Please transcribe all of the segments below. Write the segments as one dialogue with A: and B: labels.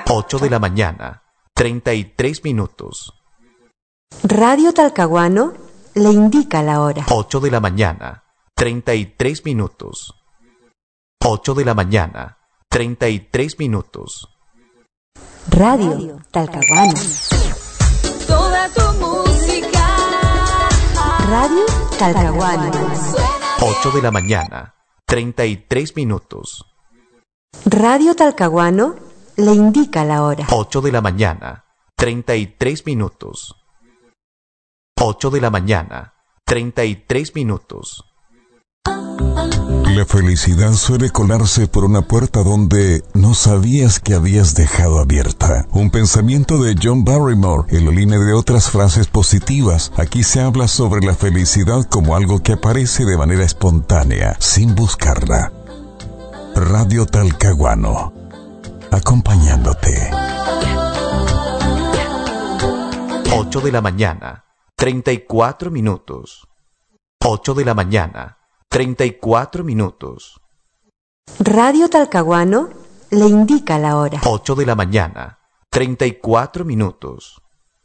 A: 8 de la mañana, 33 minutos.
B: Radio Talcahuano le indica la hora.
A: 8 de la mañana, 33 minutos. 8 de la mañana, 33 minutos.
B: Radio Talcahuano.
C: Toda tu música.
B: Radio Talcahuano.
A: 8 de la mañana, 33 minutos.
B: Radio Talcahuano le indica la hora.
A: 8 de la mañana, 33 minutos. 8 de la mañana, 33 minutos.
D: La felicidad suele colarse por una puerta donde no sabías que habías dejado abierta. Un pensamiento de John Barrymore en la línea de otras frases positivas. Aquí se habla sobre la felicidad como algo que aparece de manera espontánea, sin buscarla. Radio Talcahuano, acompañándote.
A: 8 de la mañana, 34 minutos. 8 de la mañana, 34 minutos.
B: Radio Talcahuano le indica la hora.
A: 8 de la mañana, 34 minutos.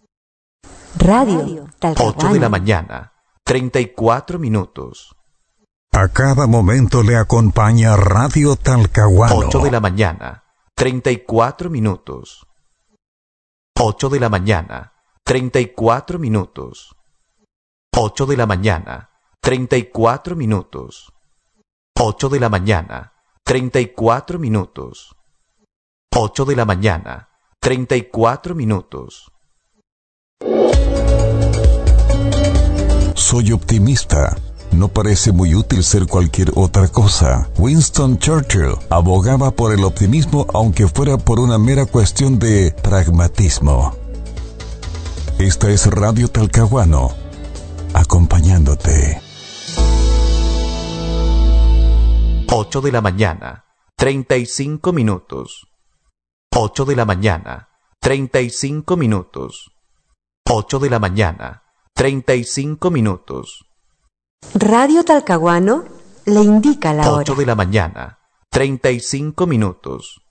B: Radio Talcahuano.
A: 8 de la mañana, 34 minutos.
D: A cada momento le acompaña Radio Talcahuano.
A: 8 de la mañana, 34 minutos. 8 de la mañana, 34 minutos. 8 de la mañana, 34 minutos. 8 de la mañana, 34 minutos. 8 de la mañana, 34 minutos.
D: Soy optimista. No parece muy útil ser cualquier otra cosa. Winston Churchill abogaba por el optimismo aunque fuera por una mera cuestión de pragmatismo. Esta es Radio Talcahuano, acompañándote.
A: 8 de la mañana, 35 minutos. 8 de la mañana, 35 minutos. 8 de la mañana, 35 minutos.
B: Radio Talcahuano le indica la hora.
A: 8 de la mañana, 35 minutos.